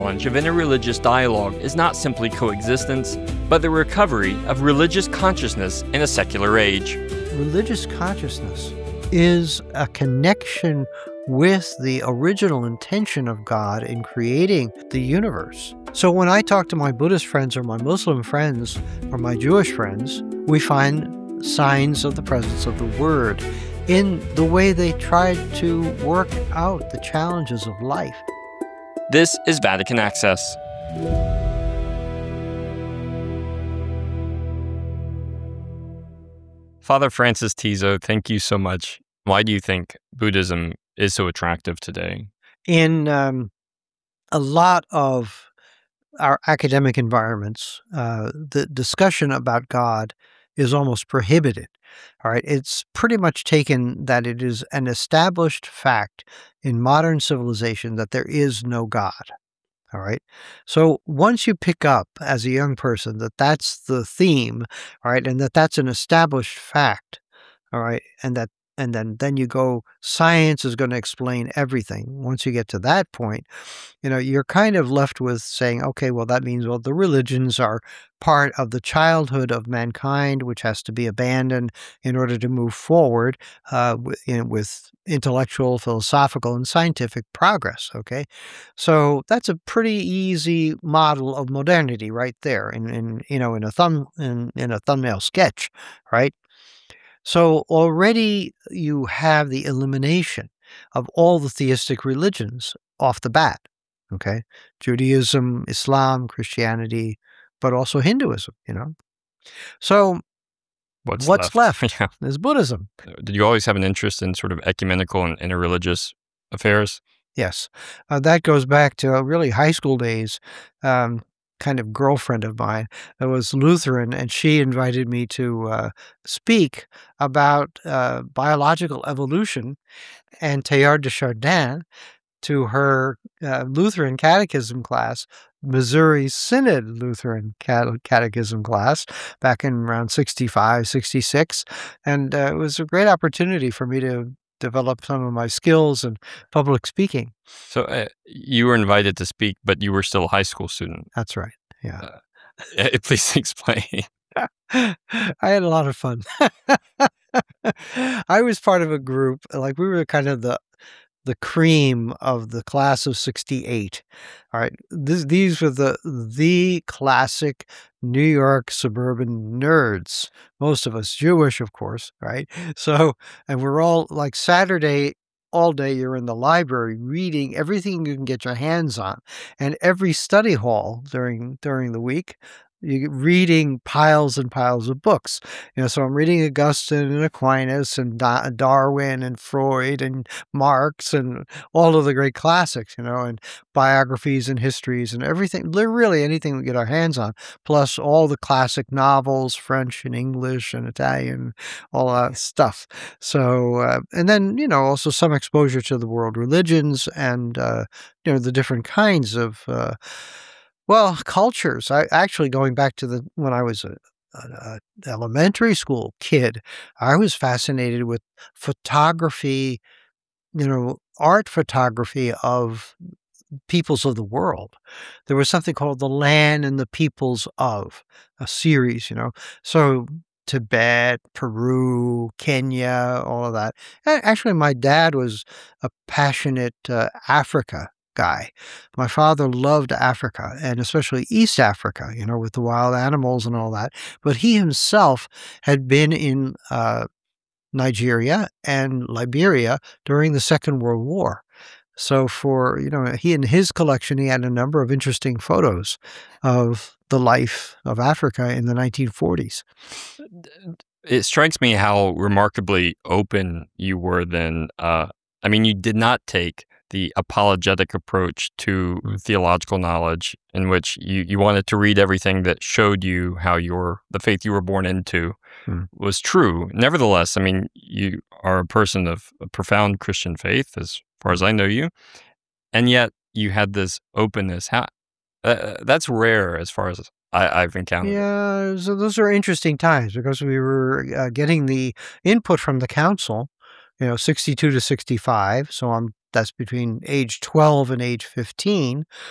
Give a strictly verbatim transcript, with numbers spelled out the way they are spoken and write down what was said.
challenge of interreligious dialogue is not simply coexistence, but the recovery of religious consciousness in a secular age. Religious consciousness is a connection with the original intention of God in creating the universe. So when I talk to my Buddhist friends or my Muslim friends or my Jewish friends, we find signs of the presence of the Word in the way they tried to work out the challenges of life. This is Vatican Access. Father Francis Tiso, thank you so much. Why do you think Buddhism is so attractive today? In um, a lot of our academic environments, uh, the discussion about God is almost prohibited. All right, it's pretty much taken that it is an established fact in modern civilization that there is no God. All right. So once you pick up as a young person that that's the theme, all right, and that that's an established fact, all right, and that and then then you go, science is going to explain everything. Once you get to that point, you know, you're kind of left with saying, okay, well, that means, well, the religions are part of the childhood of mankind, which has to be abandoned in order to move forward uh, with, you know, with intellectual, philosophical, and scientific progress. Okay, so that's a pretty easy model of modernity right there, in, in you know, in a thumb in, in a thumbnail sketch, right? So already you have the elimination of all the theistic religions off the bat, okay? Judaism, Islam, Christianity, but also Hinduism, you know? So What's, what's left? left, Yeah. is Buddhism. Did you always have an interest in sort of ecumenical and interreligious affairs? Yes. Uh, that goes back to uh, really high school days. Um, kind of girlfriend of mine that was Lutheran, and she invited me to uh, speak about uh, biological evolution and Teilhard de Chardin to her uh, Lutheran catechism class, Missouri Synod Lutheran Cate- catechism class, back in around sixty-five, sixty-six. And uh, it was a great opportunity for me to develop some of my skills in public speaking. So uh, you were invited to speak, but you were still a high school student. That's right. Yeah. Uh, eh, please explain. I had a lot of fun. I was part of a group, like we were kind of the the cream of the class of sixty-eight. All right. This, these were the the classic New York suburban nerds. Most of us Jewish, of course, right? So, and we're all like Saturday all day you're in the library reading everything you can get your hands on, and every study hall during during the week you reading piles and piles of books. You know, so I'm reading Augustine and Aquinas and Da- Darwin and Freud and Marx and all of the great classics, you know, and biographies and histories and everything, li- really anything we get our hands on, plus all the classic novels, French and English and Italian, all that stuff. So, uh, and then, you know, also some exposure to the world religions and, uh, you know, the different kinds of, uh, well, cultures. I actually going back to the when I was a, a, a elementary school kid, I was fascinated with photography, you know, art photography of peoples of the world. There was something called The Land and the Peoples of, a series, you know. So Tibet, Peru, Kenya, all of that. A- Actually, my dad was a passionate uh, Africa guy. My father loved Africa, and especially East Africa, you know, with the wild animals and all that. But he himself had been in uh, Nigeria and Liberia during the Second World War. So for, you know, he in his collection, he had a number of interesting photos of the life of Africa in the nineteen forties. It strikes me how remarkably open you were then. Uh, I mean, you did not take the apologetic approach to Mm. theological knowledge, in which you, you wanted to read everything that showed you how your the faith you were born into Mm. was true. Nevertheless, I mean, you are a person of a profound Christian faith, as far as I know you, and yet you had this openness. How uh, that's rare, as far as I, I've encountered it. Yeah, so those are interesting times because we were uh, getting the input from the council, you know, sixty-two to sixty-five. So I'm that's between age twelve and age fifteen.